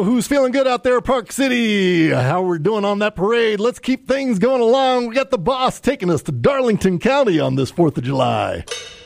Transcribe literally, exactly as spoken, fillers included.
So who's feeling good out there, Park City? How we're doing on that parade? Let's keep things going along. We got the boss taking us to Darlington County on this fourth of July.